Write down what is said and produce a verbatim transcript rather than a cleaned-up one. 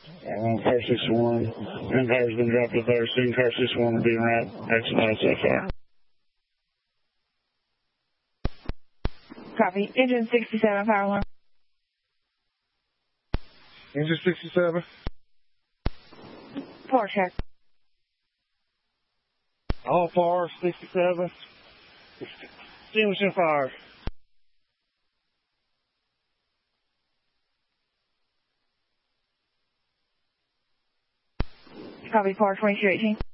Uh, car sixty-one, Empire's been dropped at fire scene. Car sixty-one will be en route. Exit out so far. Copy. Engine sixty-seven, power alarm. Engine sixty-seven. Power check. All four, sixty-seven. Extinguishing fire. Copy, power twenty-two eighteen.